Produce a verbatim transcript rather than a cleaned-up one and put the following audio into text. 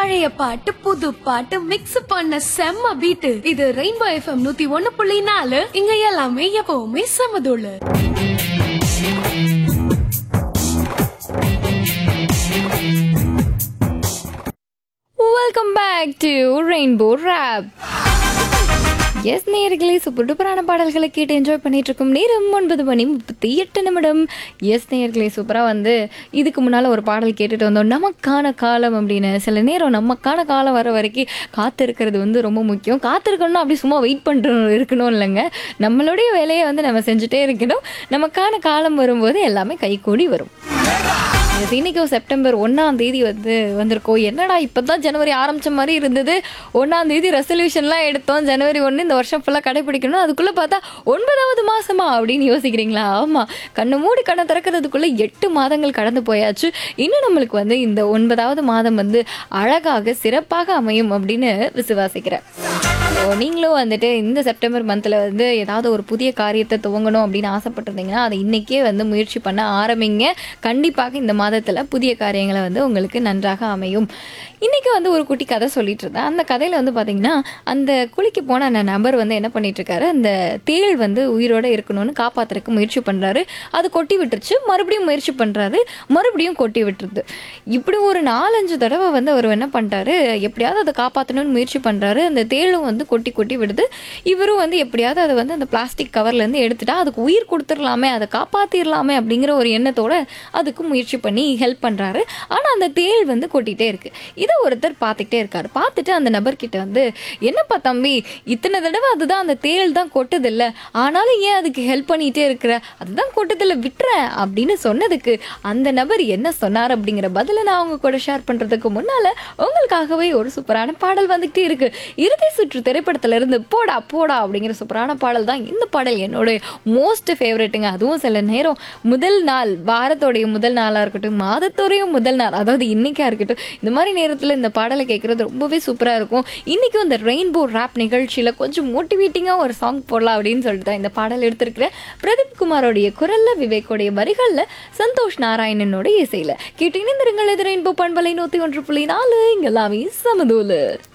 பழைய பாட்டு புது பாட்டு மிக்ஸ் பண்ண செம்ம பீட்டு. இது ரெயின்போ எஃப்எம் நூத்தி ஒன்னு புள்ளி நாலு. இங்க எல்லாமே எப்பவுமே செமதுளு. Welcome back to rainbow rap. S நேயர்களே, சூப்பர் டூப்பரான பாடல்களை கேட்டு என்ஜாய் பண்ணிட்டு இருக்கும் நேரம் ஒன்பது மணி முப்பத்தி எட்டு நிமிடம். எஸ் நேயர்களே, சூப்பராக வந்து இதுக்கு முன்னால் ஒரு பாடல் கேட்டுட்டு வந்தோம், நமக்கான காலம் அப்படின்னு. சில நேரம் நமக்கான காலம் வர வரைக்கும் காத்திருக்கிறது வந்து ரொம்ப முக்கியம். காத்திருக்கணும் அப்படி சும்மா வெயிட் பண்ணிட்டு இருக்கணும் இல்லைங்க, நம்மளுடைய வேலையை வந்து நம்ம செஞ்சுட்டே இருக்கணும். நமக்கான காலம் வரும்போது எல்லாமே கைகூடி வரும். இன்னைக்கு செப்டம்பர் ஒன்றாம் தேதி வந்து வந்திருக்கோம். என்னடா இப்போ தான் ஜனவரி ஆரம்பித்த மாதிரி இருந்தது, ஒன்றாம் தேதி ரெசல்யூஷன்லாம் எடுத்தோம், ஜனவரி ஒன்று இந்த வருஷம் ஃபுல்லாக கடைப்பிடிக்கணும், அதுக்குள்ளே பார்த்தா ஒன்பதாவது மாதமா அப்படின்னு யோசிக்கிறீங்களா? ஆமாம், கண்ணு மூடி கண்ணை திறக்கிறதுக்குள்ளே எட்டு மாதங்கள் கடந்து போயாச்சு. இன்னும் நம்மளுக்கு வந்து இந்த ஒன்பதாவது மாதம் வந்து அழகாக சிறப்பாக அமையும் அப்படின்னு விசுவாசிக்கிறேன். ஸோ நீங்களும் வந்துட்டு இந்த செப்டம்பர் மந்தில் வந்து ஏதாவது ஒரு புதிய காரியத்தை துவங்கணும் அப்படின்னு ஆசைப்பட்டிருந்தீங்கன்னா அதை இன்றைக்கே வந்து முயற்சி பண்ண ஆரம்பிங்க. கண்டிப்பாக இந்த மாதத்தில் புதிய காரியங்களை வந்து உங்களுக்கு நன்றாக அமையும். இன்றைக்கி வந்து ஒரு குட்டி கதை சொல்லிட்டு இருந்தேன். அந்த கதையில் வந்து பார்த்திங்கன்னா, அந்த குளிக்க போன அந்த நபர் வந்து என்ன பண்ணிகிட்ருக்காரு, அந்த தேள் வந்து உயிரோடு இருக்கணும்னு காப்பாற்றுறதுக்கு முயற்சி பண்ணுறாரு. அது கொட்டி விட்டுருச்சு. மறுபடியும் முயற்சி பண்ணுறாரு, மறுபடியும் கொட்டி விட்டுருது. இப்படி ஒரு நாலஞ்சு தடவை வந்து அவர் என்ன பண்ணிட்டாரு, எப்படியாவது அதை காப்பாற்றணும்னு முயற்சி பண்ணுறாரு. அந்த தேளும் வந்து கொட்டி கொட்டி விடுது. இவரும் வந்து எப்படியாவது அதை வந்து அந்த பிளாஸ்டிக் கவர்லேருந்து எடுத்துட்டா அதுக்கு உயிர் கொடுத்துடலாமே, அதை காப்பாற்றிடலாமே அப்படிங்கிற ஒரு எண்ணத்தோடு அதுக்கு முயற்சி பண்ணி ஹெல்ப் பண்ணுறாரு. ஆனால் அந்த தேள் வந்து கொட்டிகிட்டே இருக்குது. இதை ஒருத்தர் பார்த்துக்கிட்டே இருக்கார். பார்த்துட்டு அந்த நபர்கிட்ட வந்து, என்னப்பா தம்பி, இத்தனை தடவை அதுதான் அந்த தேள் தான் கொட்டுதில்ல, ஆனாலும் ஏன் அதுக்கு ஹெல்ப் பண்ணிகிட்டே இருக்கிற, அதுதான் கொட்டுதில்ல, விட்டுறேன் அப்படின்னு சொன்னதுக்கு அந்த நபர் என்ன சொன்னார் அப்படிங்கிற பதிலை நான் அவங்க கூட ஷேர் பண்ணுறதுக்கு முன்னால் உங்களுக்காகவே ஒரு சூப்பரான பாடல் வந்துகிட்டே இருக்குது. இறுதி சுற்று திரைப்படத்திலிருந்து போடா போடா அப்படிங்கிற சூப்பரான பாடல் தான் இந்த பாடல். என்னோட மோஸ்ட் ஃபேவரெட்டுங்க. அதுவும் சில நேரம் முதல் நாள், வாரத்தோடைய முதல் நாளாக இருக்கட்டும், மாதத்தோடைய முதல் நாள், அதாவது இன்னைக்கா இருக்கட்டும், இந்த மாதிரி நேரத்தில் இந்த பாடலை கேட்குறது ரொம்பவே சூப்பராக இருக்கும். இன்றைக்கும் இந்த ரெயின்போ ராப் நிகழ்ச்சியில் கொஞ்சம் மோட்டிவேட்டிங்காக ஒரு சாங் போடலாம் அப்படின்னு சொல்லிட்டு தான் இந்த பாடல் எடுத்திருக்கிறேன். பிரதீப் குமாரோடைய குரலில், விவேக்கோடைய வரிகளில், சந்தோஷ் நாராயணனோட இசையில் கேட்டு இணைந்திருங்கள். இது ரெயின்போ பண்பலை நூற்றி ஒன்று புள்ளி நாலு. இங்கெல்லாமே சமதூலு.